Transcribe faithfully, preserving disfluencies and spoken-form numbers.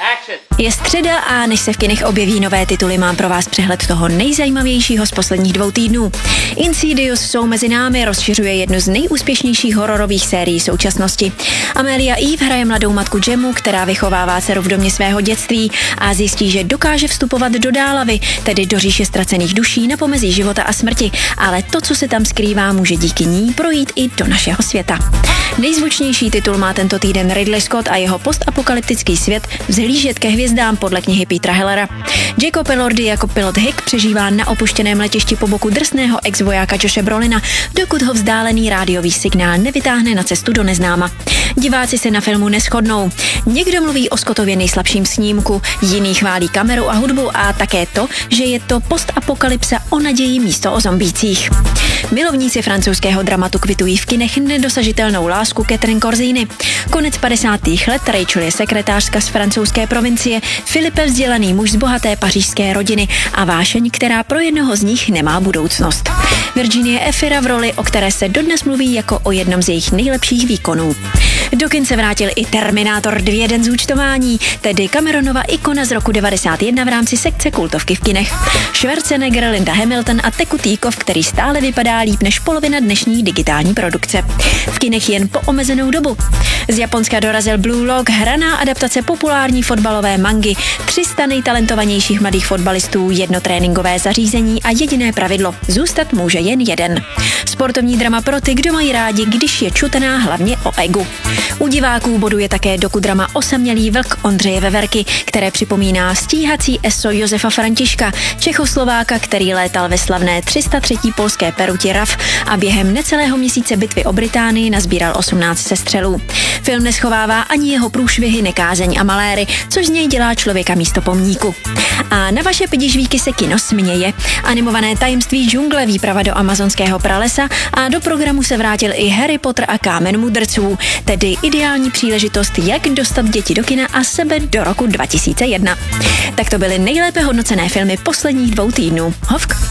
Je středa a než se v kinech objeví nové tituly, mám pro vás přehled toho nejzajímavějšího z posledních dvou týdnů. Insidious jsou mezi námi rozšiřuje jednu z nejúspěšnějších hororových sérií současnosti. Amelia Eve hraje mladou matku Gemmu, která vychovává dceru v domě svého dětství a zjistí, že dokáže vstupovat do dálavy, tedy do říše ztracených duší na pomezí života a smrti, ale to, co se tam skrývá, může díky ní projít i do našeho světa. Nejzvučnější titul má tento týden Ridley Scott a jeho postapokalyptický svět Vzhlížet ke hvězdám podle knihy Petera Hellera. Jacob Elordi jako pilot Hick přežívá na opuštěném letišti po boku drsného ex-vojáka Joshe Brolina, dokud ho vzdálený rádiový signál nevytáhne na cestu do neznáma. Diváci se na filmu neshodnou. Někdo mluví o Scottově nejslabším snímku, jiný chválí kameru a hudbu a také to, že je to postapokalypsa o naději místo o zombících. Milovníci francouzského dramatu kvitují v kinech nedosažitelnou lásku Catherine Corzini. Konec padesátých let, Rachel je sekretářka z francouzské provincie, Philippe vzdělaný muž z bohaté pařížské rodiny a vášeň, která pro jednoho z nich nemá budoucnost. Virginie Efira v roli, o které se dodnes mluví jako o jednom z jejich nejlepších výkonů. Do kin se vrátil i Terminátor dva Den zúčtování, tedy Cameronova ikona z roku devadesát jedna v rámci sekce kultovky v kinech. Schwarzenegger, Linda Hamilton a Tekutýkov, který stále vypadá líp než polovina dnešní digitální produkce. V kinech jen po omezenou dobu. Z Japonska dorazil Blue Lock, hraná adaptace populární fotbalové mangy, tři sta nejtalentovanějších mladých fotbalistů, jedno tréninkové zařízení a jediné pravidlo – zůstat může jen jeden. Sportovní drama pro ty, kdo mají rádi, když je čutaná hlavně o egu. U diváků boduje také dokudrama Osamělý vlk Ondřeje Veverky, které připomíná stíhací eso Josefa Františka, Čechoslováka, který létal ve slavné tři sta třetí polské peruti R A F a během necelého měsíce bitvy o Británii nazbíral osmnáct sestřelů. Film neschovává ani jeho průšvihy, nekázeň a maléry, což z něj dělá člověka místo pomníku. A na vaše pidižvíky se kino směje. Animované tajemství džungle, výprava do amazonského pralesa a do programu se vrátil i Harry Potter a Kámen mudrců, tedy ideální příležitost, jak dostat děti do kina a sebe do roku dva tisíce jedna. Tak to byly nejlépe hodnocené filmy posledních dvou týdnů. Hovk.